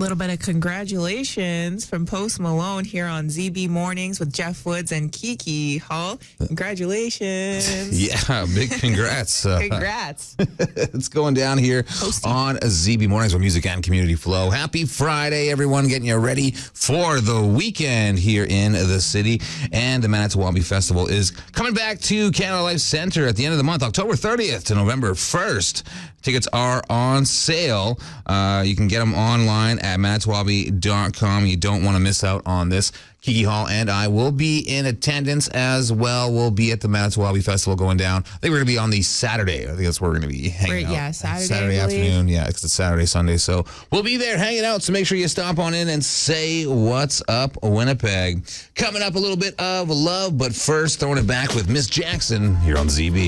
little bit of congratulations from Post Malone here on ZB Mornings with Jeff Woods and Kiki Hall. Congratulations. Yeah, big congrats. Congrats. It's going down here on ZB Mornings with Music and Community Flow. Happy Friday, everyone. Getting you ready for the weekend here in the city. And the Manitowoc Festival is coming back to Canada Life Centre at the end of the month, October 30th to November 1st. Tickets are on sale. You can get them online at manitowoc.com. You don't want to miss out on this. Kiki Hall and I will be in attendance as well. We'll be at the Manitowoc Festival going down. I think we're going to be on the Saturday. I think that's where we're going to be hanging out. Yeah, Saturday afternoon. Yeah, because it's Saturday, Sunday. So we'll be there hanging out. So make sure you stop on in and say what's up, Winnipeg. Coming up, a little bit of love, but first, throwing it back with Miss Jackson here on ZB.